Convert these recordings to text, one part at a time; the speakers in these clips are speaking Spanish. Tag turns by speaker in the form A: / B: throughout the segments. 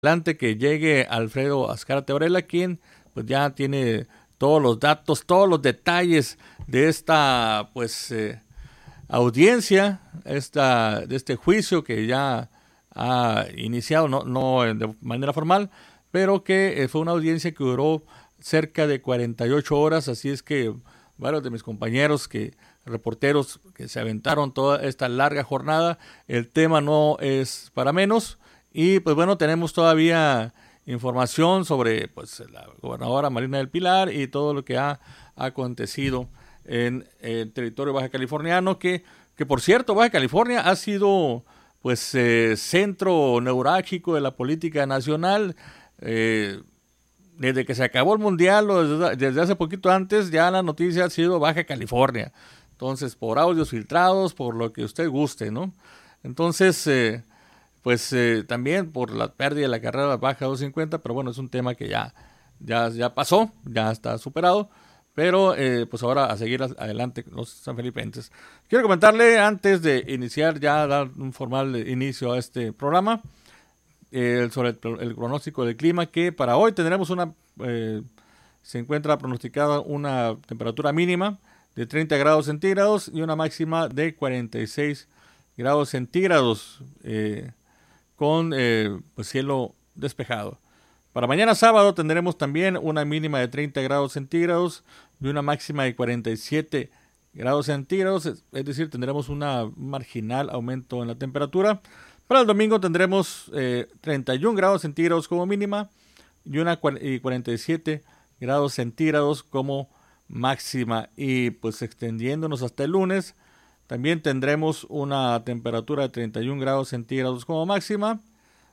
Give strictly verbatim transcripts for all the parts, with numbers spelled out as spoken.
A: adelante que llegue Alfredo Azcárate Varela, quien pues ya tiene todos los datos, todos los detalles de esta pues eh, audiencia, esta, de este juicio que ya ha iniciado, no, no de manera formal, pero que eh, fue una audiencia que duró cerca de cuarenta y ocho horas, así es que varios de mis compañeros que reporteros que se aventaron toda esta larga jornada, el tema no es para menos. Y pues bueno, tenemos todavía información sobre pues la gobernadora Marina del Pilar y todo lo que ha, ha acontecido en el territorio baja californiano, que, que por cierto, Baja California ha sido pues eh, centro neurálgico de la política nacional. Eh, desde que se acabó el mundial o desde, desde hace poquito antes, ya la noticia ha sido Baja California. Entonces, por audios filtrados, por lo que usted guste, ¿no? Entonces, eh, pues eh, también por la pérdida de la carrera baja doscientos cincuenta, pero bueno, es un tema que ya, ya, ya pasó, ya está superado, pero eh, pues ahora a seguir adelante los sanfelipenses. Quiero comentarle, antes de iniciar, ya dar un formal inicio a este programa, eh, sobre el, el pronóstico del clima, que para hoy tendremos una, eh, se encuentra pronosticada una temperatura mínima de treinta grados centígrados y una máxima de cuarenta y seis grados centígrados, eh, con eh, pues cielo despejado. Para mañana sábado tendremos también una mínima de treinta grados centígrados y una máxima de cuarenta y siete grados centígrados, es decir, tendremos un marginal aumento en la temperatura. Para el domingo tendremos eh, treinta y un grados centígrados como mínima y, una, y cuarenta y siete grados centígrados como máxima. Y pues extendiéndonos hasta el lunes, también tendremos una temperatura de treinta y un grados centígrados como máxima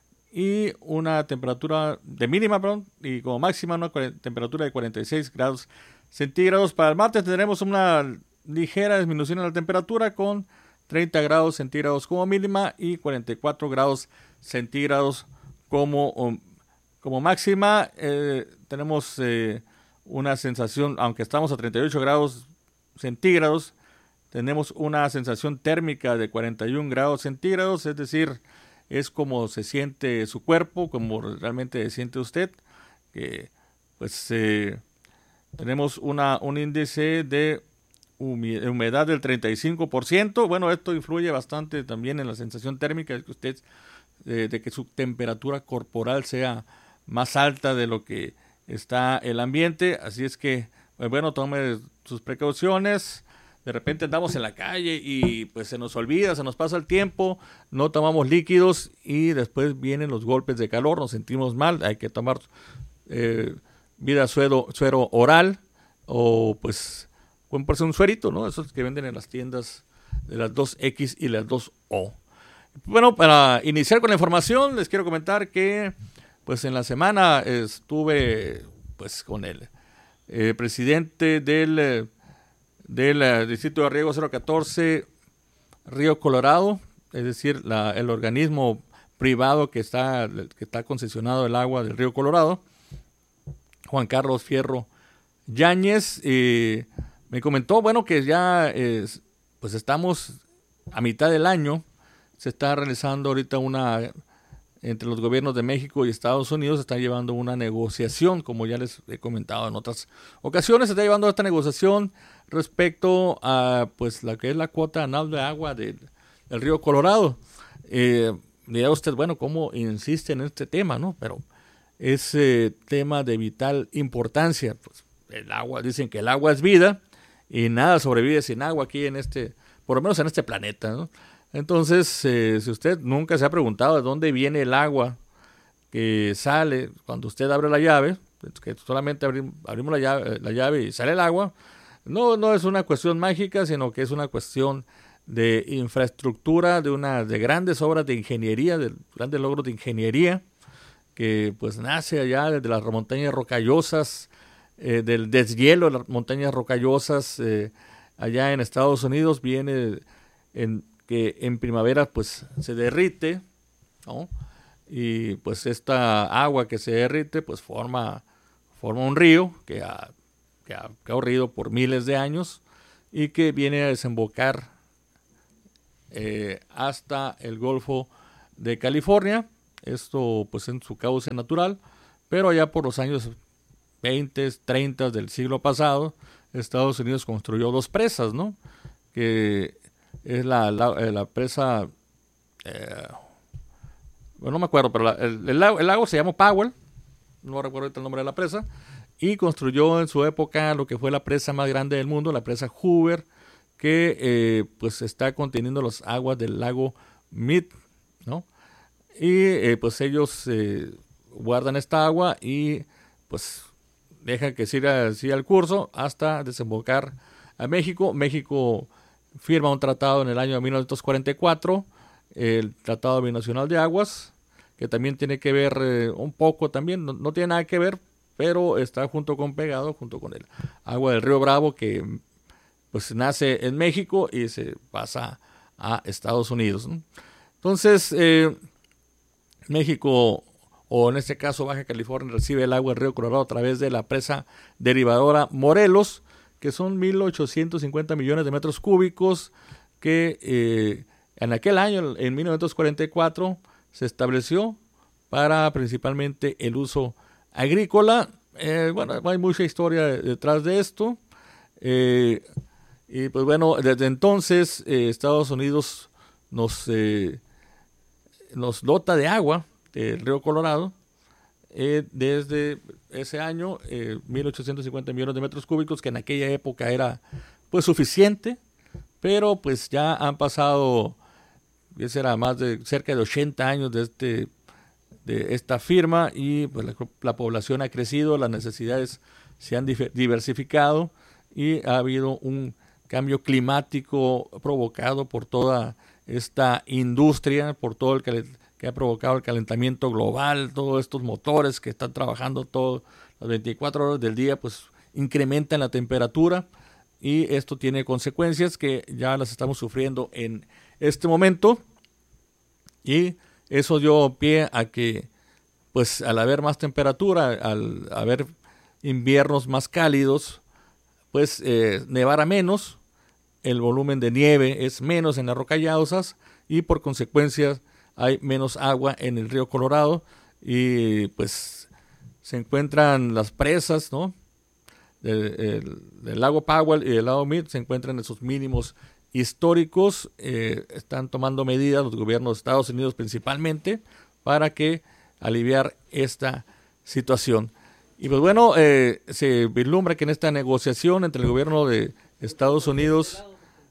A: y una temperatura de mínima, perdón, y como máxima una temperatura de cuarenta y seis grados centígrados. Para el martes tendremos una ligera disminución en la temperatura con treinta grados centígrados como mínima y cuarenta y cuatro grados centígrados como, como máxima. Eh, tenemos eh, una sensación, aunque estamos a treinta y ocho grados centígrados, tenemos una sensación térmica de cuarenta y un grados centígrados, es decir, es como se siente su cuerpo, como realmente se siente usted. Que pues eh, tenemos una, un índice de humedad del treinta y cinco por ciento. Bueno, esto influye bastante también en la sensación térmica de que usted, eh, de que su temperatura corporal sea más alta de lo que está el ambiente. Así es que, pues bueno, tome sus precauciones. De repente andamos en la calle y pues se nos olvida, se nos pasa el tiempo, no tomamos líquidos y después vienen los golpes de calor, nos sentimos mal, hay que tomar eh, vida suero, suero oral o pues pueden ponerse un suerito, ¿no? Esos que venden en las tiendas de las dos equis y las dos o. Bueno, para iniciar con la información, les quiero comentar que pues en la semana estuve pues con el eh, presidente del... Eh, del uh, Distrito de Riego cero catorce Río Colorado, es decir, la, el organismo privado que está, que está concesionado el agua del Río Colorado, Juan Carlos Fierro Yáñez, eh, me comentó, bueno, que ya es, pues estamos a mitad del año, se está realizando ahorita una, entre los gobiernos de México y Estados Unidos, se está llevando una negociación, como ya les he comentado en otras ocasiones, se está llevando esta negociación respecto a pues la que es la cuota anual de agua del, del río Colorado. Eh, dirá usted, bueno, ¿cómo insiste en este tema, no? Pero es eh, tema de vital importancia. Pues el agua, dicen que el agua es vida y nada sobrevive sin agua aquí en este, por lo menos en este planeta, ¿no? Entonces, eh, si usted nunca se ha preguntado de dónde viene el agua que sale cuando usted abre la llave, que solamente abrim, abrimos la llave, la llave y sale el agua, no, no es una cuestión mágica, sino que es una cuestión de infraestructura, de una de grandes obras de ingeniería, de grandes logros de ingeniería, que pues nace allá desde las montañas rocallosas, eh, del deshielo de las montañas rocallosas, eh, allá en Estados Unidos, viene en que en primavera pues se derrite, ¿no? Y pues esta agua que se derrite pues forma, forma un río que ha, que ha corrido por miles de años y que viene a desembocar eh, hasta el Golfo de California, esto pues en su cauce natural, pero allá por los años veinte, treinta del siglo pasado, Estados Unidos construyó dos presas, ¿no? Que es la, la, la presa, eh, bueno, no me acuerdo, pero la, el, el, lago, el lago se llamó Powell, no recuerdo ahorita el nombre de la presa, y construyó en su época lo que fue la presa más grande del mundo, la presa Hoover, que eh, pues está conteniendo las aguas del lago Mead, ¿no? Y eh, pues ellos eh, guardan esta agua y pues dejan que siga, siga el curso hasta desembocar a México. México firma un tratado en el año de mil novecientos cuarenta y cuatro, el Tratado Binacional de Aguas, que también tiene que ver eh, un poco también, no, no tiene nada que ver, pero está junto con pegado, junto con el agua del río Bravo, que pues nace en México y se pasa a Estados Unidos, ¿no? Entonces, eh, México, o en este caso Baja California, recibe el agua del río Colorado a través de la presa derivadora Morelos, que son mil ochocientos cincuenta millones de metros cúbicos, que eh, en aquel año, en mil novecientos cuarenta y cuatro, se estableció para principalmente el uso agrícola. Eh, bueno, hay mucha historia detrás de esto. Eh, y pues bueno, desde entonces eh, Estados Unidos nos, eh, nos dota de agua del río Colorado. Eh, desde ese año, eh, mil ochocientos cincuenta millones de metros cúbicos, que en aquella época era pues suficiente, pero pues ya han pasado, ese era más de cerca de ochenta años de este de esta firma, y pues la, la población ha crecido, las necesidades se han diversificado y ha habido un cambio climático provocado por toda esta industria, por todo el que, que ha provocado el calentamiento global, todos estos motores que están trabajando todas las veinticuatro horas del día, pues incrementan la temperatura, y esto tiene consecuencias que ya las estamos sufriendo en este momento, y eso dio pie a que, pues al haber más temperatura, al haber inviernos más cálidos, pues eh, nevara menos, el volumen de nieve es menos en las rocallosas, y por consecuencia hay menos agua en el río Colorado, y pues se encuentran las presas, ¿no? del, el, del lago Powell y del lago Mead se encuentran en esos mínimos históricos. Eh, están tomando medidas los gobiernos de Estados Unidos principalmente para que aliviar esta situación. Y pues bueno, eh, se vislumbra que en esta negociación entre el gobierno de Estados Unidos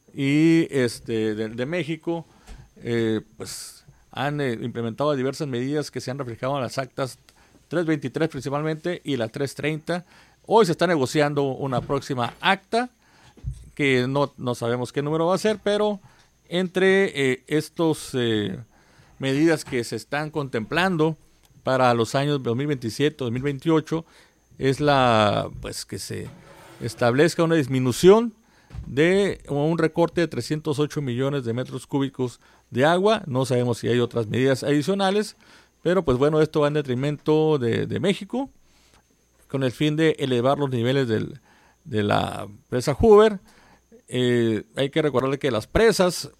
A: y este de, de México, eh, pues han eh, implementado diversas medidas que se han reflejado en las actas trescientos veintitrés principalmente y la trescientos treinta. Hoy se está negociando una próxima acta que no, no sabemos qué número va a ser, pero entre eh, estos eh, medidas que se están contemplando para los años dos mil veintisiete, dos mil veintiocho, es la pues que se establezca una disminución de un recorte de trescientos ocho millones de metros cúbicos de agua. No sabemos si hay otras medidas adicionales, pero pues bueno, esto va en detrimento de, de México, con el fin de elevar los niveles del, de la presa Hoover. Eh, hay que recordarle que las presas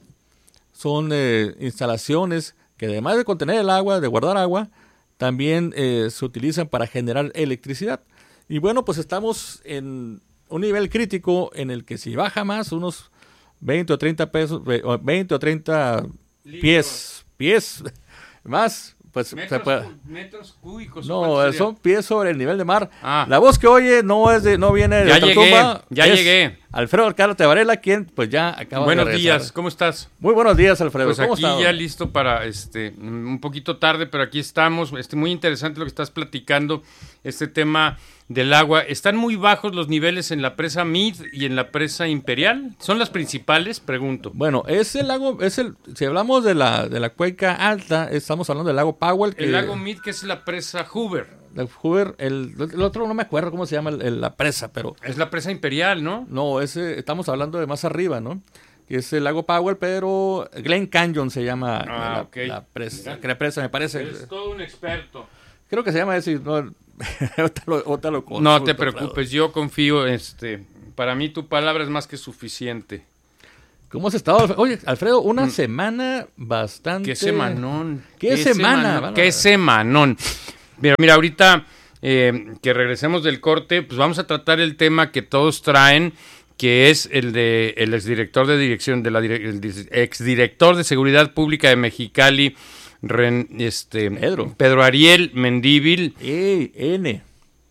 A: son eh, instalaciones que, además de contener el agua, de guardar agua, también eh, se utilizan para generar electricidad. Y bueno, pues estamos en un nivel crítico en el que si baja más, unos veinte o treinta pesos, veinte o treinta pies, pies más, pues
B: metros,
A: se puede,
B: metros cúbicos.
A: no, son pies sobre el nivel de mar.
B: Ah.
A: La voz que oye no es de, no viene de
B: ya llegué,
A: Tatumba,
B: ya
A: es
B: llegué.
A: Alfredo Alcárate Varela, quien pues ya acaba
B: Buenos
A: de regresar.
B: días, ¿cómo estás?
A: Muy buenos días, Alfredo.
B: Pues
A: ¿Cómo
B: aquí
A: estás?
B: ya listo para, este, un poquito tarde, pero aquí estamos. Este, muy interesante lo que estás platicando, este tema del agua. ¿Están muy bajos los niveles en la presa Mead y en la presa Imperial? ¿Son las principales? Pregunto.
A: Bueno, es el lago, es el, si hablamos de la, de la cuenca alta, estamos hablando del lago Powell. Que,
B: el lago Mead, que es la presa Hoover.
A: El Hoover, el, el otro no me acuerdo cómo se llama el, el, la presa, pero...
B: Es la presa Imperial, ¿no?
A: No, ese, estamos hablando de más arriba, ¿no? Que es el lago Powell, pero Glen Canyon se llama
B: ah,
A: la,
B: okay.
A: la presa, la presa, me parece.
B: Eres todo un experto.
A: Creo que se llama ese, no, ahorita lo, ahorita lo consulto,
B: no te preocupes, Alfredo. Yo confío, este, para mí tu palabra es más que suficiente.
A: ¿Cómo has estado? Oye, Alfredo, una mm. semana bastante...
B: ¡Qué semanón!
A: ¡Qué, ¿Qué semana!
B: Semanón, ¡Qué semanón! Mira, mira ahorita eh, que regresemos del corte, pues vamos a tratar el tema que todos traen, que es el de el exdirector de dirección, de la el exdirector de Seguridad Pública de Mexicali, Ren, este,
A: Pedro.
B: Pedro Ariel Mendívil.
A: ¡Ey, N!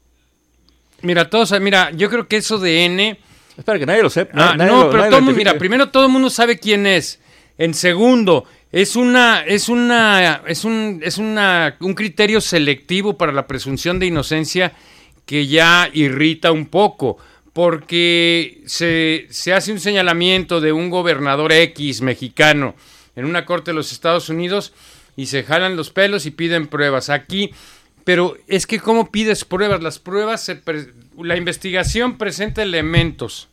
B: Mira, todos, mira, yo creo que eso de N...
A: Espera, que nadie lo sepa.
B: Ah, no, pero todo mundo, mira, primero todo el mundo sabe quién es. En segundo, es una, es una, es un, es una, un criterio selectivo para la presunción de inocencia que ya irrita un poco, porque se, se hace un señalamiento de un gobernador X mexicano en una corte de los Estados Unidos y se jalan los pelos y piden pruebas. Aquí, pero es que ¿cómo pides pruebas? Las pruebas, se pre- la investigación presenta elementos.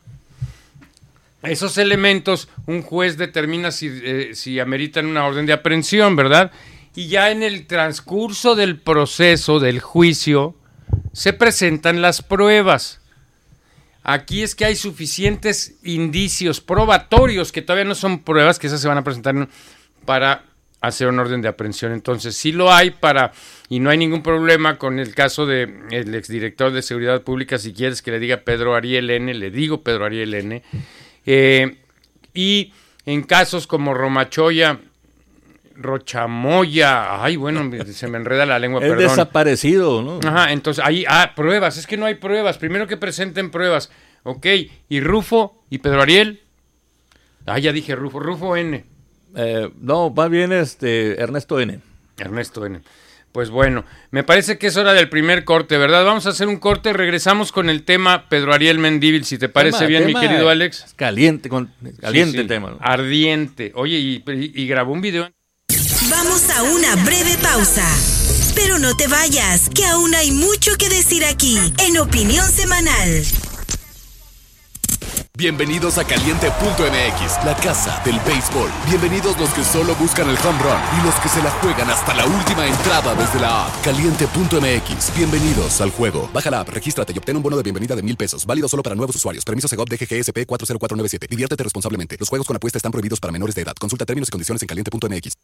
B: Esos elementos, un juez determina si, eh, si ameritan una orden de aprehensión, ¿verdad? Y ya en el transcurso del proceso, del juicio, se presentan las pruebas. Aquí es que hay suficientes indicios probatorios, que todavía no son pruebas, que esas se van a presentar para hacer una orden de aprehensión. Entonces, sí lo hay para, y no hay ningún problema con el caso del exdirector de Seguridad Pública. Si quieres que le diga Pedro Ariel N, le digo Pedro Ariel N. Eh, y en casos como Romachoya, Rochamoya, ay, bueno, se me enreda la lengua,
A: es
B: perdón.
A: Desaparecido, ¿no?
B: Ajá, entonces ahí, ah, pruebas, es que no hay pruebas. Primero que presenten pruebas. Ok, y Rufo y Pedro Ariel. Ah, ya dije Rufo, Rufo N.
A: Eh, no, va bien este Ernesto N.
B: Ernesto N. Pues bueno, me parece que es hora del primer corte, ¿verdad? Vamos a hacer un corte, regresamos con el tema Pedro Ariel Mendívil, si te parece tema, bien, tema mi querido Alex.
A: Caliente, con, caliente sí, sí, el tema, ¿no?
B: Ardiente. Oye, y, y, y grabó un video.
C: Vamos a una breve pausa. Pero no te vayas, que aún hay mucho que decir aquí, en Opinión Semanal.
D: Bienvenidos a Caliente punto M X, la casa del béisbol. Bienvenidos los que solo buscan el home run y los que se la juegan hasta la última entrada desde la app. Caliente punto M X, bienvenidos al juego. Baja la app, regístrate y obtén un bono de bienvenida de mil pesos. Válido solo para nuevos usuarios. Permiso Segov D G G S P cuatro cero cuatro nueve siete. Diviértete responsablemente. Los juegos con apuesta están prohibidos para menores de edad. Consulta términos y condiciones en Caliente punto M X.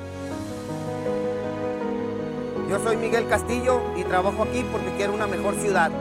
E: Yo soy Miguel Castillo y trabajo aquí porque quiero una mejor ciudad.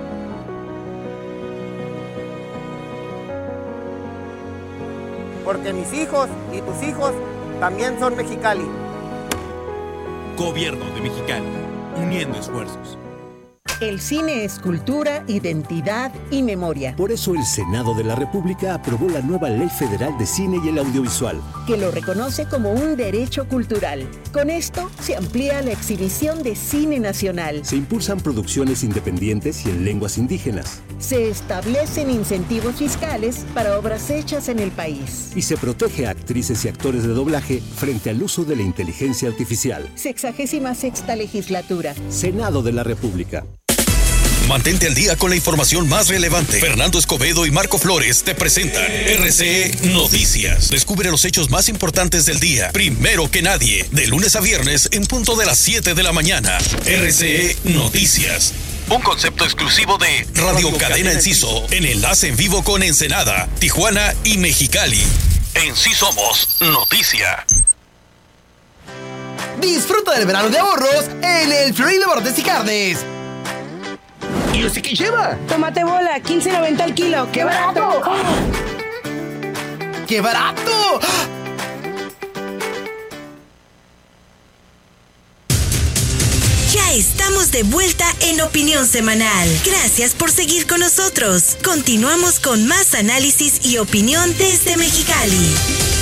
E: Porque mis hijos y tus hijos también son Mexicali.
F: Gobierno de Mexicali, uniendo esfuerzos.
G: El cine es cultura, identidad y memoria.
H: Por eso el Senado de la República aprobó la nueva Ley Federal de Cine y el Audiovisual,
G: que lo reconoce como un derecho cultural. Con esto se amplía la exhibición de cine nacional.
H: Se impulsan producciones independientes y en lenguas indígenas.
G: Se establecen incentivos fiscales para obras hechas en el país.
H: Y se protege a actrices y actores de doblaje frente al uso de la inteligencia artificial.
G: Sexagésima sexta legislatura.
H: Senado de la República.
F: Mantente al día con la información más relevante. Fernando Escobedo y Marco Flores te presentan R C E Noticias. Descubre los hechos más importantes del día, primero que nadie, de lunes a viernes en punto de las siete de la mañana. R C E Noticias. Un concepto exclusivo de Radio Cadena Enciso, en enlace en vivo con Ensenada, Tijuana y Mexicali. En Sí Somos Noticia.
I: Disfruta del verano de ahorros en el Florida Bordes y Carnes. ¿Y usted qué lleva?
J: Tomate bola, quince noventa al kilo. ¡Qué barato!
I: ¡Qué barato!
C: Ya estamos de vuelta en Opinión Semanal. Gracias por seguir con nosotros. Continuamos con más análisis y opinión desde Mexicali.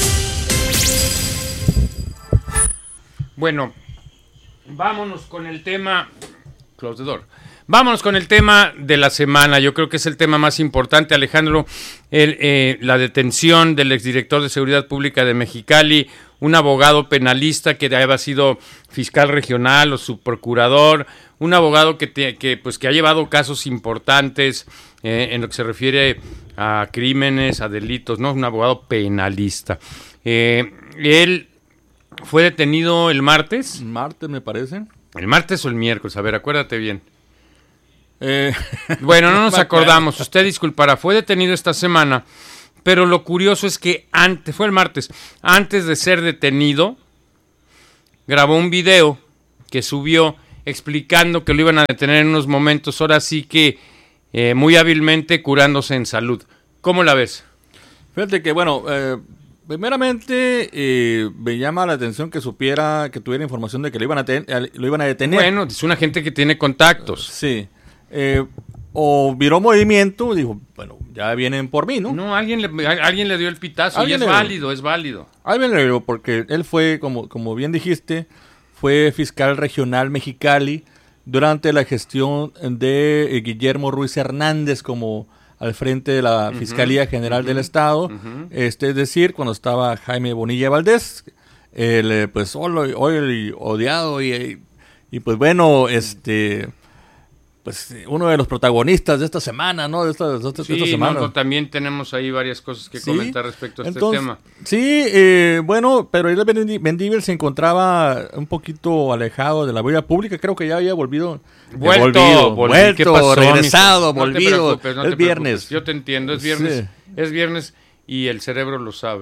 B: Bueno, vámonos con el tema... Close the door. Vámonos con el tema de la semana. Yo creo que es el tema más importante, Alejandro. El, eh, la detención del exdirector de Seguridad Pública de Mexicali, un abogado penalista que había sido fiscal regional o subprocurador, un abogado que, te, que, pues, que ha llevado casos importantes eh, en lo que se refiere a crímenes, a delitos, ¿no? Un abogado penalista. Eh, él fue detenido el martes.
A: Martes, me parece.
B: ¿El martes o el miércoles? A ver, acuérdate bien.
A: Eh,
B: bueno, no nos acordamos. Usted disculpará. Fue detenido esta semana pero lo curioso es que antes, fue el martes, antes de ser detenido, grabó un video que subió explicando que lo iban a detener en unos momentos, ahora sí que eh, muy hábilmente curándose en salud. ¿Cómo la ves?
A: Fíjate que, bueno, eh, primeramente eh, me llama la atención que supiera, que tuviera información de que lo iban a, ten, lo iban a detener.
B: Bueno, es una gente que tiene contactos.
A: Sí. Eh, o viró movimiento, dijo, bueno, ya vienen por mí, ¿no?
B: No, alguien le, alguien le dio el pitazo y es válido, es válido.
A: Alguien le dio, porque él fue, como, como bien dijiste, fue fiscal regional Mexicali durante la gestión de Guillermo Ruiz Hernández como al frente de la uh-huh, Fiscalía General uh-huh, del Estado, uh-huh. este, es decir, cuando estaba Jaime Bonilla Valdés, el, pues hoy, hoy odiado y, y pues bueno, este... pues uno de los protagonistas de esta semana, ¿no? De esta, de esta,
B: sí,
A: de esta semana.
B: No, también tenemos ahí varias cosas que ¿Sí? comentar respecto a
A: Entonces,
B: este tema.
A: Sí, eh, bueno, pero Ariel Mendívil se encontraba un poquito alejado de la vida pública, creo que ya había volvido.
B: Vuelto,
A: volvido,
B: volví,
A: vuelto,
B: ¿qué pasó,
A: regresado,
B: no
A: volvido.
B: Te no
A: es
B: te
A: viernes.
B: Yo te entiendo, es viernes, sí. es viernes y el cerebro lo sabe.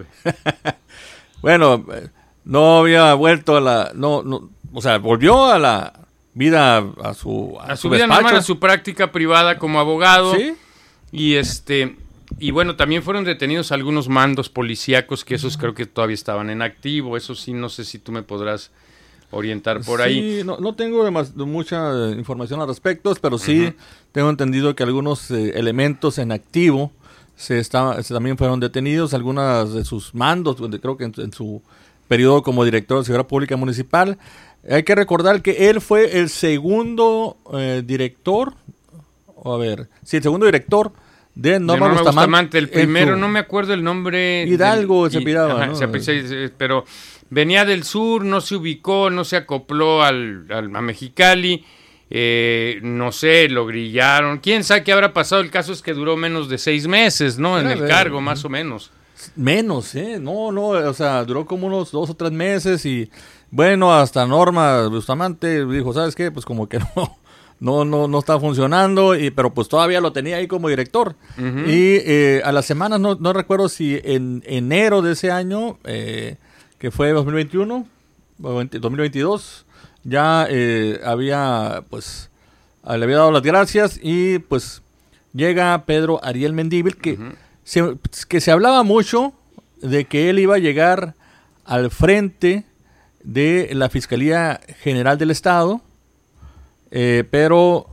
A: Bueno, no había vuelto a la, no, no, o sea, volvió a la vida a su
B: a, a su, su vida normal, a su práctica privada como abogado.
A: ¿Sí?
B: Y este y bueno, también fueron detenidos algunos mandos policíacos que esos creo que todavía estaban en activo, eso sí no sé si tú me podrás orientar por
A: sí,
B: ahí.
A: No, no tengo demas, mucha información al respecto, pero sí uh-huh. tengo entendido que algunos eh, elementos en activo se, está, se también fueron detenidos, algunas de sus mandos, creo que en, en su periodo como director de Seguridad Pública Municipal. Hay que recordar que él fue el segundo eh, director, o a ver, sí, el segundo director de Norma,
B: de Norma
A: Bustamante.
B: Bustamante. El primero, su... no me acuerdo el nombre.
A: Hidalgo del, se piraba,
B: ajá,
A: ¿no?
B: se apellidaba, pero venía del sur, no se ubicó, no se acopló al, al a Mexicali, eh, no sé, lo grillaron. ¿Quién sabe qué habrá pasado? El caso es que duró menos de seis meses, ¿no? En el ver, cargo, más o menos.
A: Menos, ¿eh? No, no, o sea, duró como unos dos o tres meses y... Bueno, hasta Norma Bustamante dijo, ¿sabes qué? Pues como que no, no, no, no está funcionando, y, pero pues todavía lo tenía ahí como director. Uh-huh. Y eh, a las semanas, no, no recuerdo si en enero de ese año, eh, que fue dos mil veintiuno, dos mil veintidós, ya eh, había, pues, le había dado las gracias y pues llega Pedro Ariel Mendívil, que, uh-huh. se, que se hablaba mucho de que él iba a llegar al frente de la Fiscalía General del Estado, eh, pero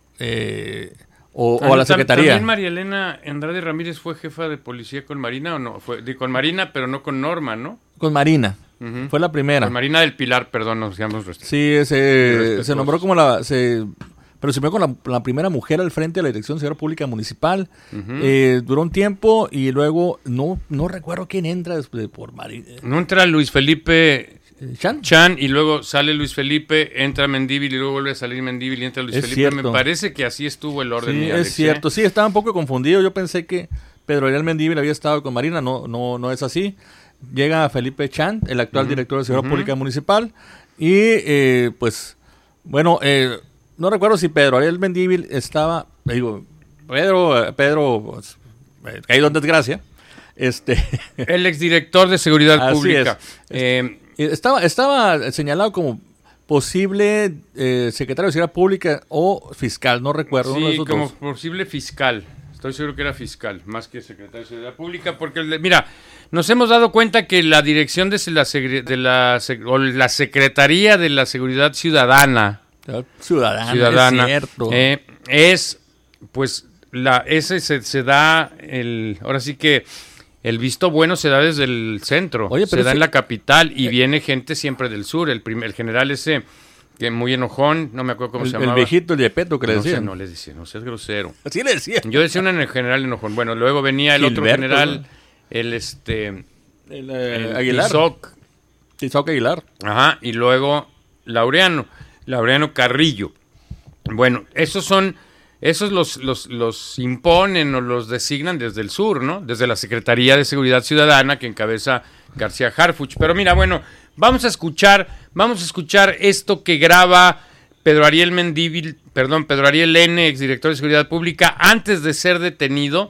A: eh, o, o a la Secretaría.
B: ¿También María Elena Andrade Ramírez fue jefa de policía con Marina o no? Fue de, con Marina, pero no con Norma, ¿no?
A: Con Marina, uh-huh. fue la primera.
B: Con Marina del Pilar, perdón, nos llamamos.
A: Sí, se, se nombró como la... Se, pero se con la, la primera mujer al frente de la Dirección de Seguridad Pública Municipal. Uh-huh. Eh, duró un tiempo y luego no no recuerdo quién entra después por Marina.
B: No entra Luis Felipe...
A: Chan.
B: Chan, y luego sale Luis Felipe, entra Mendívil y luego vuelve a salir Mendívil y entra Luis
A: es
B: Felipe.
A: Cierto.
B: Me parece que así estuvo el orden.
A: Sí,
B: de
A: es
B: Alex,
A: cierto.
B: ¿eh?
A: Sí, estaba un poco confundido. Yo pensé que Pedro Ariel Mendívil había estado con Marina. No, no, no es así. Llega Felipe Chan, el actual uh-huh. director de Seguridad uh-huh. Pública Municipal. Y eh, pues, bueno, eh, no recuerdo si Pedro Ariel Mendívil estaba, digo, Pedro, Pedro, pues, eh, caído en desgracia. Este,
B: el exdirector de Seguridad Pública.
A: Eh, Estaba, estaba señalado como posible eh, secretario de Seguridad Pública o fiscal, no recuerdo.
B: Sí,
A: uno de esos
B: como
A: dos.
B: posible fiscal. Estoy seguro que era fiscal, más que secretario de Seguridad Pública, porque, mira, nos hemos dado cuenta que la dirección de la, de la, o la Secretaría de la Seguridad Ciudadana,
A: Ciudadana,
B: ciudadana
A: es cierto.
B: Eh, es, pues, la ese se, se da, el ahora sí que... El visto bueno se da desde el centro,
A: Oye,
B: se da
A: si...
B: en la capital y eh... viene gente siempre del sur. El, primer, el general ese, que muy enojón, no me acuerdo cómo
A: el,
B: se llamaba.
A: El viejito, el Yepeto, que
B: no
A: le decían.
B: Sé, no les decía, no seas grosero.
A: Así le decía.
B: Yo decía un general enojón. Bueno, luego venía el Gilberto, otro general, ¿no? el este...
A: El, eh, el Aguilar.
B: Tizoc.
A: Tizoc Aguilar.
B: Ajá, y luego Laureano, Laureano Carrillo. Bueno, esos son... Esos los, los, los imponen o los designan desde el sur, ¿no? Desde la Secretaría de Seguridad Ciudadana que encabeza García Harfuch. Pero mira, bueno, vamos a escuchar, vamos a escuchar esto que graba Pedro Ariel Mendívil, perdón, Pedro Ariel N., exdirector de Seguridad Pública, antes de ser detenido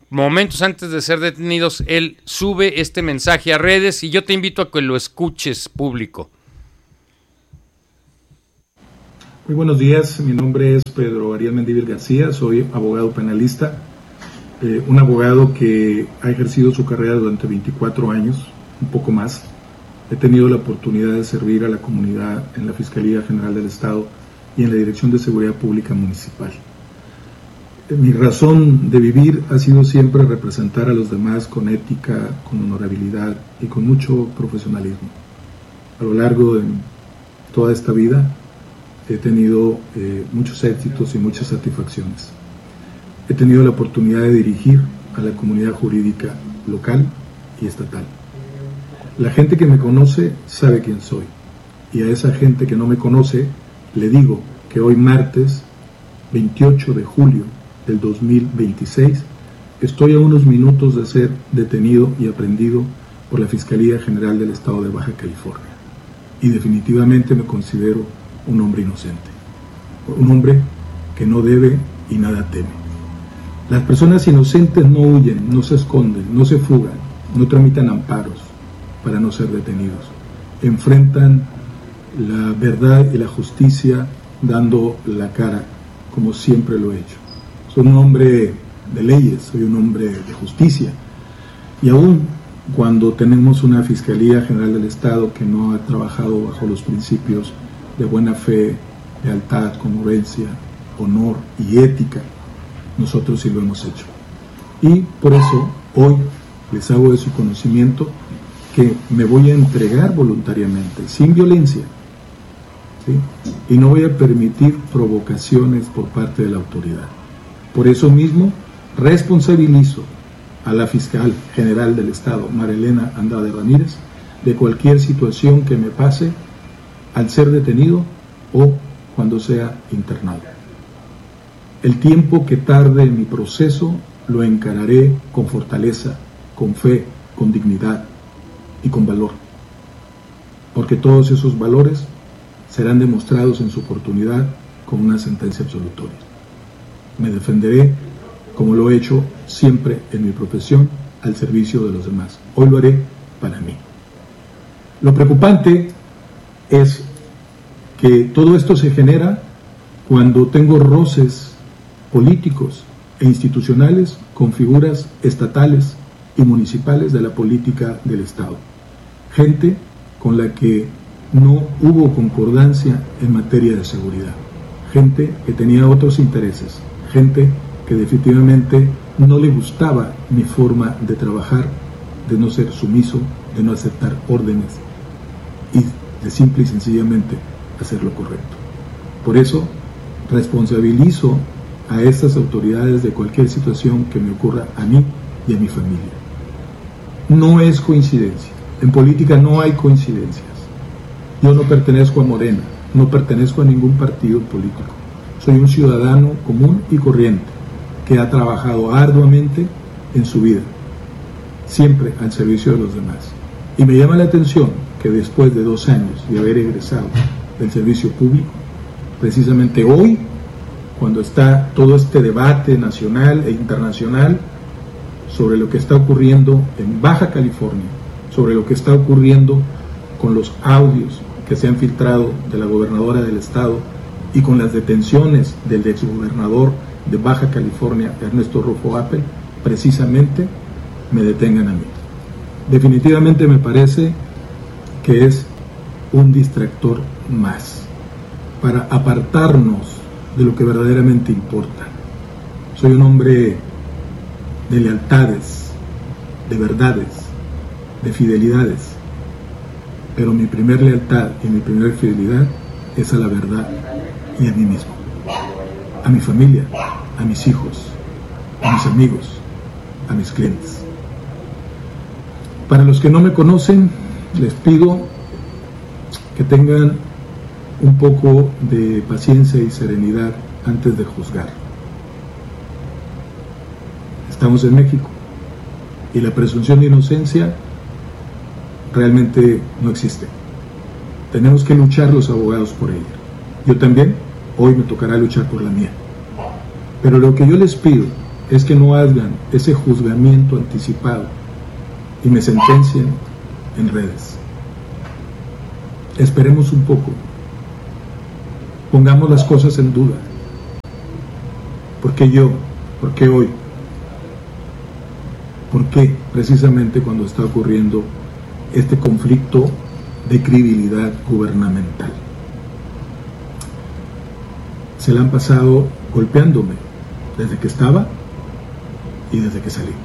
B: momentos antes de ser detenidos, él sube este mensaje a redes y yo te invito a que lo escuches, público.
K: Muy buenos días, mi nombre es Pedro Ariel Mendívil García, soy abogado penalista, eh, un abogado que ha ejercido su carrera durante veinticuatro años, un poco más. He tenido la oportunidad de servir a la comunidad en la Fiscalía General del Estado y en la Dirección de Seguridad Pública Municipal. Mi razón de vivir ha sido siempre representar a los demás con ética, con honorabilidad y con mucho profesionalismo. A lo largo de toda esta vida he tenido eh, muchos éxitos y muchas satisfacciones. He tenido la oportunidad de dirigir a la comunidad jurídica local y estatal. La gente que me conoce sabe quién soy, y a esa gente que no me conoce le digo que hoy martes veintiocho de julio del dos mil veintiséis estoy a unos minutos de ser detenido y aprehendido por la Fiscalía General del Estado de Baja California, y definitivamente me considero un hombre inocente, un hombre que no debe y nada teme. Las personas inocentes no huyen, no se esconden, no se fugan, no tramitan amparos para no ser detenidos. Enfrentan la verdad y la justicia dando la cara, como siempre lo he hecho. Soy un hombre de leyes, soy un hombre de justicia, y aún cuando tenemos una Fiscalía General del Estado que no ha trabajado bajo los principios de buena fe, lealtad, congruencia, honor y ética, nosotros sí lo hemos hecho. Y por eso hoy les hago de su conocimiento que me voy a entregar voluntariamente, sin violencia, ¿sí? Y no voy a permitir provocaciones por parte de la autoridad. Por eso mismo responsabilizo a la Fiscal General del Estado, Marilena Andrade Ramírez, de cualquier situación que me pase al ser detenido o cuando sea internado. El tiempo que tarde en mi proceso lo encararé con fortaleza, con fe, con dignidad y con valor, porque todos esos valores serán demostrados en su oportunidad con una sentencia absolutoria. Me defenderé como lo he hecho siempre en mi profesión, al servicio de los demás. Hoy lo haré para mí. Lo preocupante es que todo esto se genera cuando tengo roces políticos e institucionales con figuras estatales y municipales de la política del Estado. Gente con la que no hubo concordancia en materia de seguridad. Gente que tenía otros intereses. Gente que definitivamente no le gustaba mi forma de trabajar, de no ser sumiso, de no aceptar órdenes y de simple y sencillamente hacer lo correcto. Por eso responsabilizo a estas autoridades de cualquier situación que me ocurra a mí y a mi familia. No es coincidencia. En política no hay coincidencias. Yo no pertenezco a Morena, no pertenezco a ningún partido político. Soy un ciudadano común y corriente que ha trabajado arduamente en su vida, siempre al servicio de los demás. Y me llama la atención que después de dos años de haber egresado del servicio público, precisamente hoy, cuando está todo este debate nacional e internacional sobre lo que está ocurriendo en Baja California, sobre lo que está ocurriendo con los audios que se han filtrado de la gobernadora del estado y con las detenciones del exgobernador de Baja California, Ernesto Rufo Appel, precisamente me detengan a mí. Definitivamente me parece que es un distractor más para apartarnos de lo que verdaderamente importa. Soy un hombre de lealtades, de verdades, de fidelidades, pero mi primer lealtad y mi primer fidelidad es a la verdad y a mí mismo, a mi familia, a mis hijos, a mis amigos, a mis clientes. Para los que no me conocen, les pido que tengan un poco de paciencia y serenidad antes de juzgar. Estamos en México y la presunción de inocencia realmente no existe. Tenemos que luchar los abogados por ella. Yo también, hoy me tocará luchar por la mía. Pero lo que yo les pido es que no hagan ese juzgamiento anticipado y me sentencien en redes. Esperemos un poco, pongamos las cosas en duda. ¿Por qué yo? ¿Por qué hoy? ¿Por qué precisamente cuando está ocurriendo este conflicto de credibilidad gubernamental? Se la han pasado golpeándome desde que estaba y desde que salí.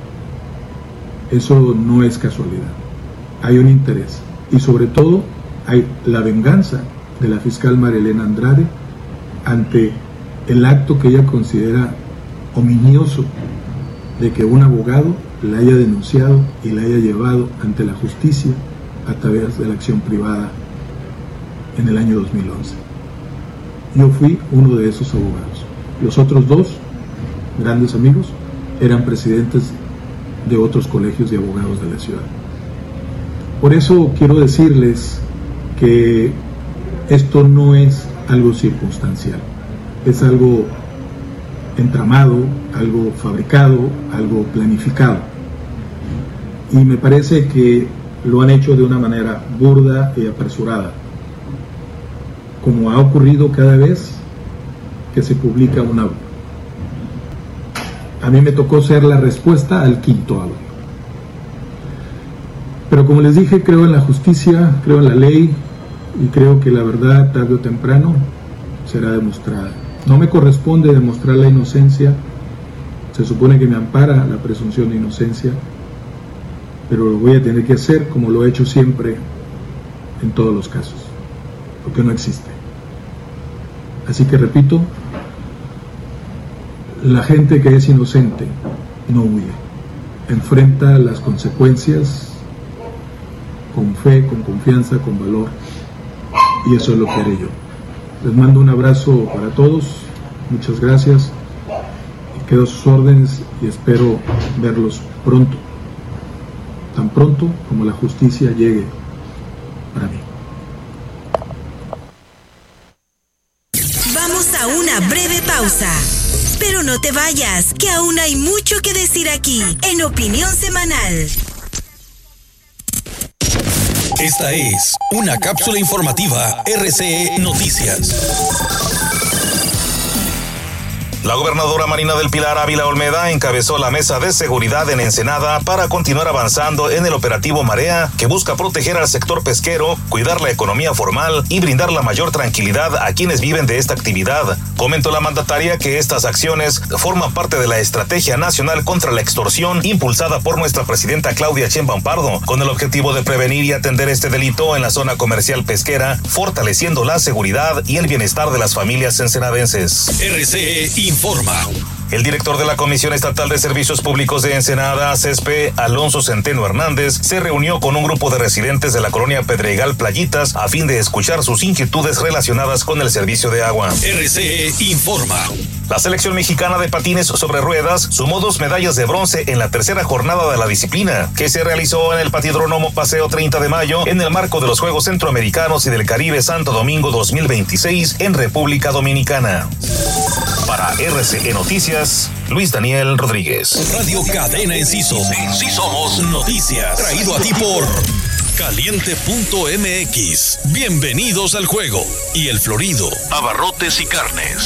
K: Eso no es casualidad. Hay un interés y sobre todo hay la venganza de la fiscal María Elena Andrade ante el acto que ella considera ominioso de que un abogado la haya denunciado y la haya llevado ante la justicia a través de la acción privada en el año dos mil once. Yo fui uno de esos abogados. Los otros dos grandes amigos eran presidentes de otros colegios de abogados de la ciudad. Por eso quiero decirles que esto no es algo circunstancial, es algo entramado, algo fabricado, algo planificado. Y me parece que lo han hecho de una manera burda y apresurada, como ha ocurrido cada vez que se publica un audio. A mí me tocó ser la respuesta al quinto audio. Pero como les dije, creo en la justicia, creo en la ley y creo que la verdad tarde o temprano será demostrada. No me corresponde demostrar la inocencia, se supone que me ampara la presunción de inocencia, pero lo voy a tener que hacer como lo he hecho siempre en todos los casos, porque no existe. Así que repito, la gente que es inocente no huye, enfrenta las consecuencias con fe, con confianza, con valor, y eso es lo que haré yo. Les mando un abrazo para todos, muchas gracias, y quedo a sus órdenes y espero verlos pronto, tan pronto como la justicia llegue para mí.
C: Vamos a una breve pausa, pero no te vayas, que aún hay mucho que decir aquí en Opinión Semanal.
F: Esta es una cápsula informativa R C E Noticias. La gobernadora Marina del Pilar Ávila Olmeda encabezó la mesa de seguridad en Ensenada para continuar avanzando en el operativo Marea, que busca proteger al sector pesquero, cuidar la economía formal y brindar la mayor tranquilidad a quienes viven de esta actividad. Comentó la mandataria que estas acciones forman parte de la Estrategia Nacional contra la Extorsión impulsada por nuestra presidenta Claudia Sheinbaum Pardo, con el objetivo de prevenir y atender este delito en la zona comercial pesquera, fortaleciendo la seguridad y el bienestar de las familias ensenadenses. R C E informa. El director de la Comisión Estatal de Servicios Públicos de Ensenada, CESPE, Alonso Centeno Hernández, se reunió con un grupo de residentes de la colonia Pedregal Playitas a fin de escuchar sus inquietudes relacionadas con el servicio de agua. R C E informa. La selección mexicana de patines sobre ruedas sumó dos medallas de bronce en la tercera jornada de la disciplina, que se realizó en el Patidrónomo Paseo treinta de mayo en el marco de los Juegos Centroamericanos y del Caribe Santo Domingo dos mil veintiséis en República Dominicana. Para R C E Noticias, Luis Daniel Rodríguez. Radio Cadena Enciso. Sí somos noticias. Traído a ti por Caliente punto M X. Bienvenidos al juego. Y El Florido. Abarrotes y carnes.